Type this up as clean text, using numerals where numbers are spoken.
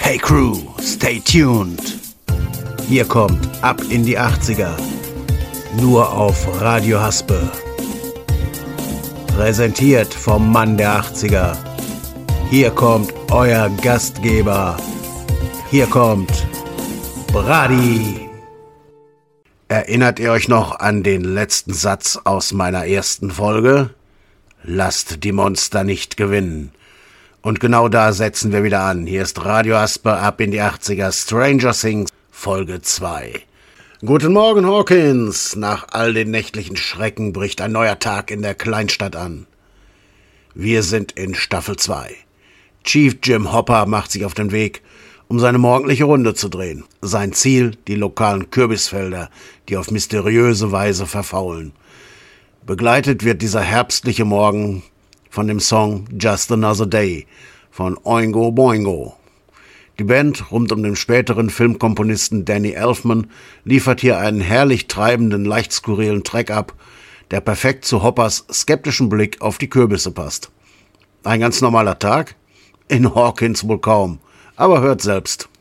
Hey Crew, stay tuned. Hier kommt Ab in die 80er. Nur auf Radio Haspe. Präsentiert vom Mann der 80er. Hier kommt euer Gastgeber. Hier kommt Brady. Erinnert ihr euch noch an den letzten Satz aus meiner ersten Folge? Lasst die Monster nicht gewinnen. Und genau da setzen wir wieder an. Hier ist Radio Haspe, Ab in die 80er, Stranger Things, Folge 2. Guten Morgen, Hawkins. Nach all den nächtlichen Schrecken bricht ein neuer Tag in der Kleinstadt an. Wir sind in Staffel 2. Chief Jim Hopper macht sich auf den Weg, um seine morgendliche Runde zu drehen. Sein Ziel, die lokalen Kürbisfelder, die auf mysteriöse Weise verfaulen. Begleitet wird dieser herbstliche Morgen von dem Song Just Another Day von Oingo Boingo. Die Band rund um den späteren Filmkomponisten Danny Elfman liefert hier einen herrlich treibenden, leicht skurrilen Track ab, der perfekt zu Hoppers skeptischen Blick auf die Kürbisse passt. Ein ganz normaler Tag? In Hawkins wohl kaum, aber hört selbst.